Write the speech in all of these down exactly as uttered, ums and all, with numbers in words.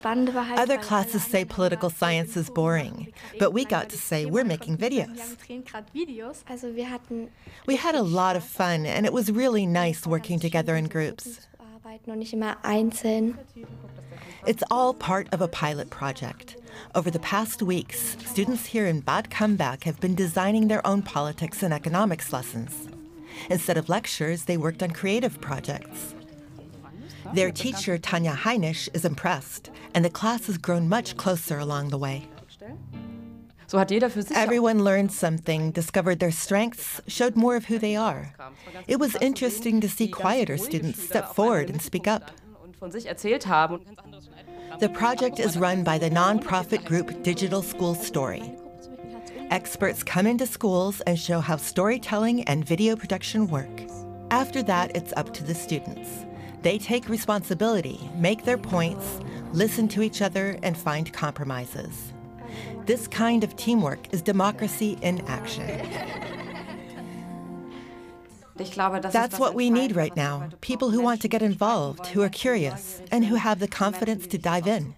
Other classes say political science is boring, but we got to say we're making videos. We had a lot of fun, and it was really nice working together in groups. It's all part of a pilot project. Over the past weeks, students here in Bad Kambach have been designing their own politics and economics lessons. Instead of lectures, they worked on creative projects. Their teacher, Tanja Heinisch, is impressed, and the class has grown much closer along the way. Everyone learned something, discovered their strengths, showed more of who they are. It was interesting to see quieter students step forward and speak up. The project is run by the nonprofit group Digital School Story. Experts come into schools and show how storytelling and video production work. After that, it's up to the students. They take responsibility, make their points, listen to each other, and find compromises. This kind of teamwork is democracy in action. That's what we need right now, people who want to get involved, who are curious, and who have the confidence to dive in.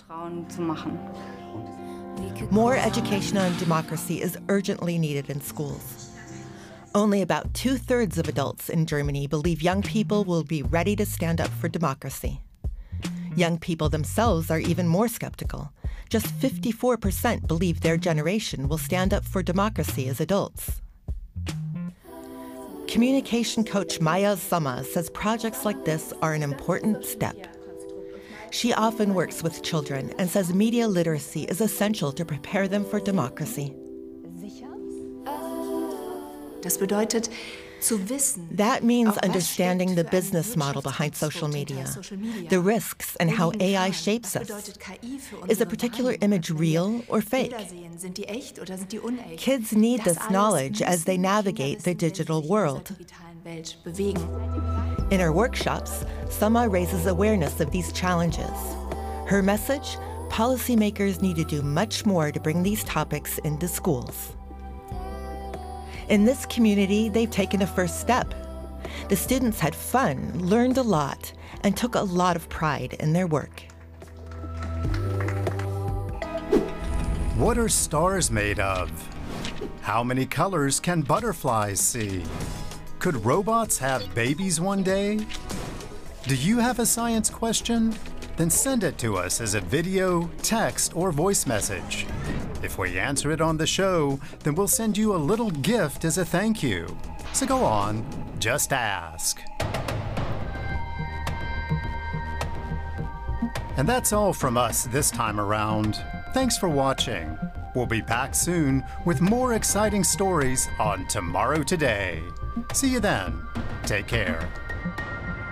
More education on democracy is urgently needed in schools. Only about two-thirds of adults in Germany believe young people will be ready to stand up for democracy. Young people themselves are even more skeptical. Just fifty-four percent believe their generation will stand up for democracy as adults. Communication coach Maya Sommer says projects like this are an important step. She often works with children and says media literacy is essential to prepare them for democracy. That means understanding the business model behind social media, the risks and how A I shapes us. Is a particular image real or fake? Kids need this knowledge as they navigate the digital world. In her workshops, Sama raises awareness of these challenges. Her message: policymakers need to do much more to bring these topics into schools. In this community, they've taken a first step. The students had fun, learned a lot, and took a lot of pride in their work. What are stars made of? How many colors can butterflies see? Could robots have babies one day? Do you have a science question? Then send it to us as a video, text, or voice message. If we answer it on the show, then we'll send you a little gift as a thank you. So go on, just ask. And that's all from us this time around. Thanks for watching. We'll be back soon with more exciting stories on Tomorrow Today. See you then. Take care.